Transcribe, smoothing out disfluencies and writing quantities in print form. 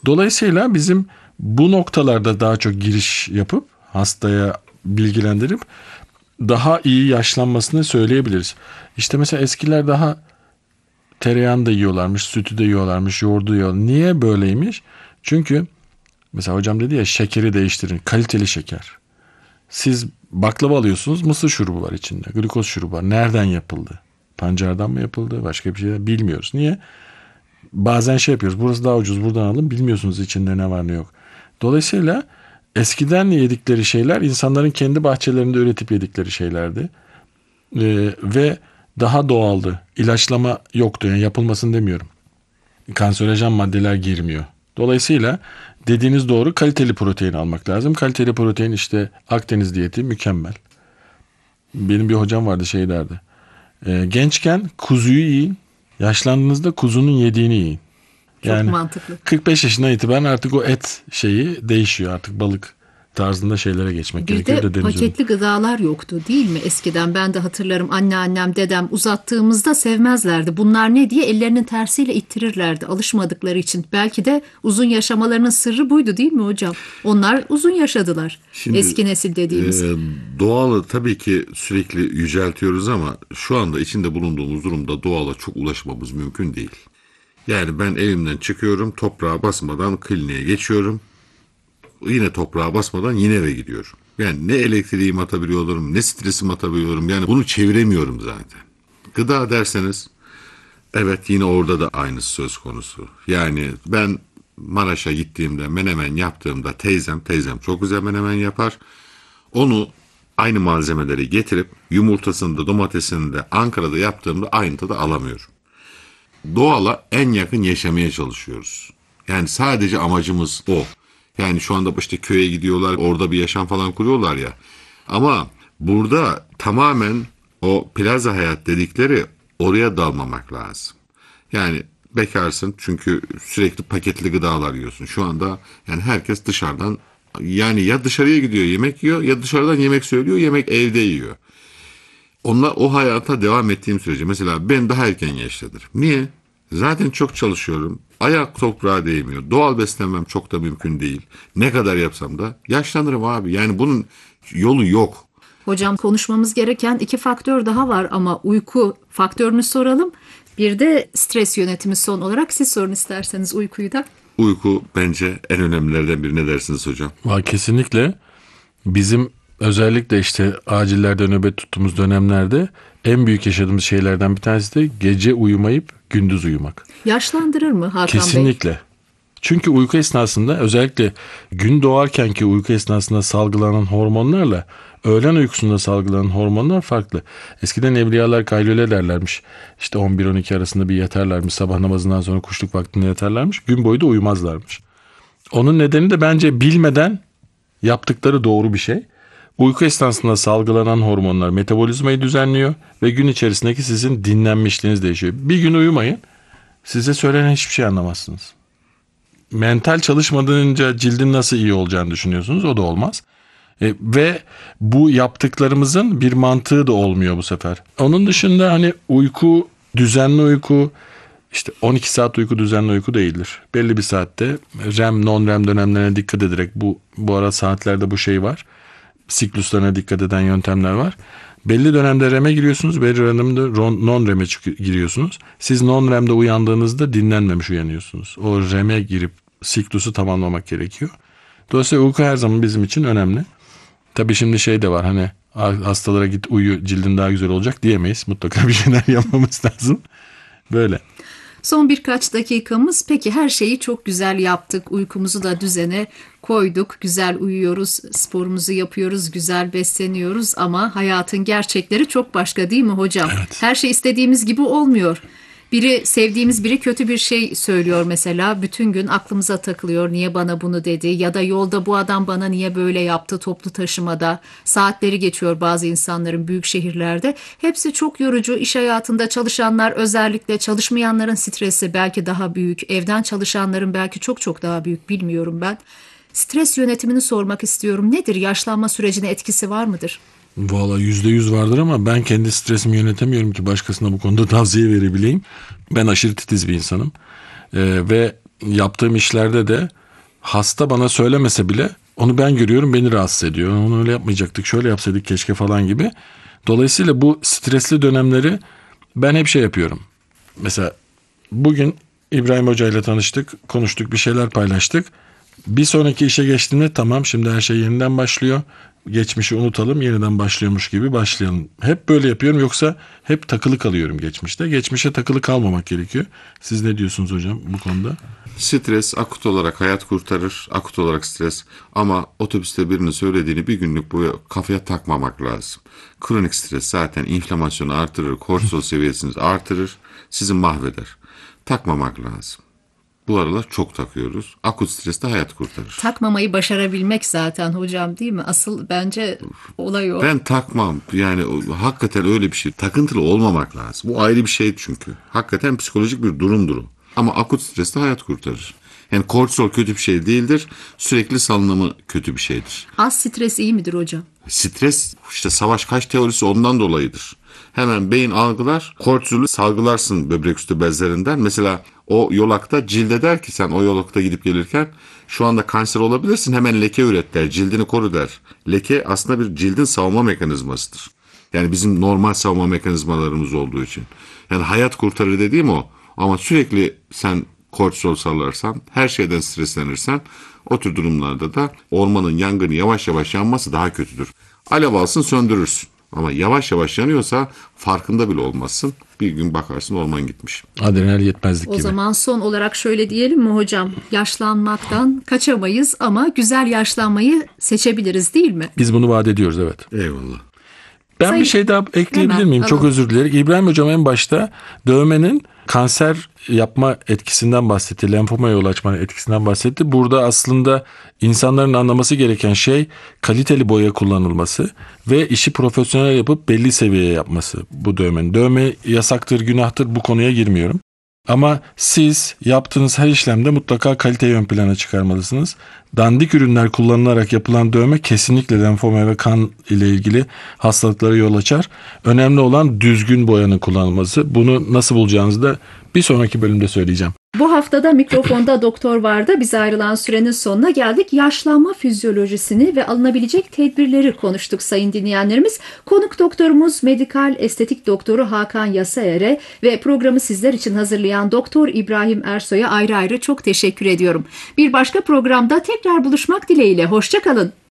Dolayısıyla bizim bu noktalarda daha çok giriş yapıp hastaya bilgilendirip daha iyi yaşlanmasını söyleyebiliriz. İşte mesela eskiler daha tereyağını da yiyorlarmış, sütü de yiyorlarmış, yoğurdu yiyorlar. Niye böyleymiş? Çünkü mesela hocam dedi ya, şekeri değiştirin. Kaliteli şeker. Siz baklava alıyorsunuz, mısır şurubu var içinde. Glikoz şurubu var. Nereden yapıldı? Pancardan mı yapıldı? Başka bir şey bilmiyoruz. Niye? Bazen şey yapıyoruz. Burası daha ucuz, buradan alın. Bilmiyorsunuz içinde ne var ne yok. Dolayısıyla eskiden yedikleri şeyler insanların kendi bahçelerinde üretip yedikleri şeylerdi. Ve daha doğaldı. İlaçlama yoktu. Yani yapılmasını demiyorum. Kanserojen maddeler girmiyor. Dolayısıyla dediğiniz doğru, kaliteli protein almak lazım. Kaliteli protein işte Akdeniz diyeti mükemmel. Benim bir hocam vardı şey derdi. Gençken kuzuyu yiyin. Yaşlandığınızda kuzunun yediğini yiyin. Yani çok mantıklı. 45 yaşından itibaren artık o et şeyi değişiyor. Artık balık tarzında şeylere geçmek gerekiyor. Bir de paketli gıdalar yoktu değil mi eskiden? Ben de hatırlarım, anneannem, dedem uzattığımızda sevmezlerdi. Bunlar ne diye ellerinin tersiyle ittirirlerdi alışmadıkları için. Belki de uzun yaşamalarının sırrı buydu değil mi hocam? Onlar uzun yaşadılar. Şimdi, eski nesil dediğimiz. Doğalı tabii ki sürekli yüceltiyoruz ama şu anda içinde bulunduğumuz durumda doğala çok ulaşmamız mümkün değil. Yani ben evimden çıkıyorum, toprağa basmadan kliniğe geçiyorum. Yine toprağa basmadan yine eve gidiyorum. Yani ne elektriğimi atabiliyorum, ne stresimi atabiliyorum. Yani bunu çeviremiyorum zaten. Gıda derseniz, evet yine orada da aynısı söz konusu. Yani ben Maraş'a gittiğimde, menemen yaptığımda teyzem çok güzel menemen yapar. Onu aynı malzemeleri getirip yumurtasını da domatesini de Ankara'da yaptığımda aynı tadı alamıyorum. Doğala en yakın yaşamaya çalışıyoruz. Yani sadece amacımız o. Yani şu anda işte köye gidiyorlar, orada bir yaşam falan kuruyorlar ya. Ama burada tamamen o plaza hayat dedikleri, oraya dalmamak lazım. Yani bekarsın çünkü sürekli paketli gıdalar yiyorsun. Şu anda yani herkes dışarıdan, yani ya dışarıya gidiyor yemek yiyor ya dışarıdan yemek söylüyor, yemek evde yiyor. Onlar o hayata devam ettiğim sürece mesela ben daha erken yaşlanırım. Niye? Zaten çok çalışıyorum. Ayak toprağa değmiyor. Doğal beslenmem çok da mümkün değil. Ne kadar yapsam da yaşlanırım abi. Yani bunun yolu yok. Hocam konuşmamız gereken 2 faktör daha var ama uyku faktörünü soralım. Bir de stres yönetimi son olarak. Siz sorun isterseniz uykuyu da. Uyku bence en önemlilerden biri, ne dersiniz hocam? Kesinlikle. Bizim özellikle işte acillerde nöbet tuttuğumuz dönemlerde en büyük yaşadığımız şeylerden bir tanesi de gece uyumayıp gündüz uyumak. Yaşlandırır mı Hakan Bey? Kesinlikle. Çünkü uyku esnasında, özellikle gün doğarkenki uyku esnasında salgılanan hormonlarla öğlen uykusunda salgılanan hormonlar farklı. Eskiden evliyalar kaylule derlermiş. İşte 11-12 arasında bir yatarlarmış. Sabah namazından sonra kuşluk vaktinde yatarlarmış. Gün boyu da uyumazlarmış. Onun nedeni de bence bilmeden yaptıkları doğru bir şey. Uyku esnasında salgılanan hormonlar metabolizmayı düzenliyor ve gün içerisindeki sizin dinlenmişliğiniz değişiyor. Bir gün uyumayın, size söylenen hiçbir şey anlamazsınız. Mental çalışmadığınca cildin nasıl iyi olacağını düşünüyorsunuz, o da olmaz. Ve bu yaptıklarımızın bir mantığı da olmuyor bu sefer. Onun dışında hani uyku, düzenli uyku, işte 12 saat uyku düzenli uyku değildir. Belli bir saatte REM, non-REM dönemlerine dikkat ederek, bu ara saatlerde bu şey var. Sikluslarına dikkat eden yöntemler var. Belli dönemde REM'e giriyorsunuz, belli dönemde non-REM'e giriyorsunuz. Siz non-REM'de uyandığınızda dinlenmemiş uyanıyorsunuz. O REM'e girip siklusu tamamlamak gerekiyor. Dolayısıyla uyku her zaman bizim için önemli. Tabii şimdi şey de var, hani hastalara git uyu cildin daha güzel olacak diyemeyiz. Mutlaka bir şeyler yapmamız lazım. Böyle. Son birkaç dakikamız. Peki her şeyi çok güzel yaptık. Uykumuzu da düzene koyduk. Güzel uyuyoruz, sporumuzu yapıyoruz, güzel besleniyoruz ama hayatın gerçekleri çok başka değil mi hocam? Evet. Her şey istediğimiz gibi olmuyor. Biri, sevdiğimiz biri kötü bir şey söylüyor mesela. Bütün gün aklımıza takılıyor. Niye bana bunu dedi? Ya da yolda bu adam bana niye böyle yaptı toplu taşımada? Saatleri geçiyor bazı insanların büyük şehirlerde. Hepsi çok yorucu. İş hayatında çalışanlar, özellikle çalışmayanların stresi belki daha büyük. Evden çalışanların belki çok çok daha büyük, bilmiyorum ben. Stres yönetimini sormak istiyorum. Nedir? Yaşlanma sürecine etkisi var mıdır? Valla %100 vardır ama ben kendi stresimi yönetemiyorum ki başkasına bu konuda tavsiye verebileyim. Ben aşırı titiz bir insanım. Ve yaptığım işlerde de hasta bana söylemese bile onu ben görüyorum, beni rahatsız ediyor. Onu öyle yapmayacaktık, şöyle yapsaydık keşke falan gibi. Dolayısıyla bu stresli dönemleri ben hep şey yapıyorum. Mesela bugün İbrahim Hoca ile tanıştık, konuştuk, bir şeyler paylaştık. Bir sonraki işe geçtiğimde tamam, şimdi her şey yeniden başlıyor. Geçmişi unutalım, yeniden başlıyormuş gibi başlayalım. Hep böyle yapıyorum, yoksa hep takılı kalıyorum geçmişte. Geçmişe takılı kalmamak gerekiyor. Siz ne diyorsunuz hocam bu konuda? Stres akut olarak hayat kurtarır, akut olarak stres. Ama otobüste birinin söylediğini bir günlük bu kafaya takmamak lazım. Kronik stres zaten inflamasyonu artırır, kortizol seviyesini artırır, sizi mahveder. Takmamak lazım. Bu aralar çok takıyoruz. Akut stres de hayat kurtarır. Takmamayı başarabilmek zaten hocam, değil mi? Asıl bence olay o. Ben takmam. Yani hakikaten öyle bir şey. Takıntılı olmamak lazım. Bu ayrı bir şey çünkü. Hakikaten psikolojik bir durumdur o. Ama akut stres de hayat kurtarır. Yani kortizol kötü bir şey değildir. Sürekli salınımı kötü bir şeydir. Az stres iyi midir hocam? Stres işte savaş kaç teorisi ondan dolayıdır. Hemen beyin algılar, kortizolü salgılarsın böbrek üstü bezlerinden. Mesela o yolakta cilde der ki sen o yolakta gidip gelirken şu anda kanser olabilirsin, hemen leke üret der, cildini koru der. Leke aslında bir cildin savunma mekanizmasıdır. Yani bizim normal savunma mekanizmalarımız olduğu için. Yani hayat kurtarır dediğim o. Ama sürekli sen kortizol sallarsan, her şeyden streslenirsen, o tür durumlarda da ormanın yangını yavaş yavaş yanması daha kötüdür. Alev alsın söndürürsün. Ama yavaş yavaş yanıyorsa farkında bile olmazsın. Bir gün bakarsın orman gitmiş. Adrenal yetmezlik O gibi. zaman son olarak şöyle diyelim mi hocam? Yaşlanmaktan kaçamayız ama güzel yaşlanmayı seçebiliriz, değil mi? Biz bunu vaat ediyoruz, evet. Eyvallah. Ben Sayın- bir şey daha ekleyebilir Hemen, miyim? Çok alalım. özür dilerim. İbrahim Hocam en başta dövmenin kanser yapma etkisinden bahsetti. Lenfoma yol açma etkisinden bahsetti. Burada aslında insanların anlaması gereken şey kaliteli boya kullanılması ve işi profesyonel yapıp belli seviyeye yapması bu dövmenin. Dövme yasaktır, günahtır, bu konuya girmiyorum. Ama siz yaptığınız her işlemde mutlaka kaliteyi ön plana çıkarmalısınız. Dandik ürünler kullanılarak yapılan dövme kesinlikle lenfoma ve kan ile ilgili hastalıklara yol açar. Önemli olan düzgün boyanın kullanılması. Bunu nasıl bulacağınızı da bir sonraki bölümde söyleyeceğim. Bu haftada mikrofonda doktor vardı. Biz ayrılan sürenin sonuna geldik. Yaşlanma fizyolojisini ve alınabilecek tedbirleri konuştuk sayın dinleyenlerimiz. Konuk doktorumuz medikal estetik doktoru Hakan Yasaer'e ve programı sizler için hazırlayan Doktor İbrahim Ersoy'a ayrı ayrı çok teşekkür ediyorum. Bir başka programda tekrar buluşmak dileğiyle. Hoşça kalın.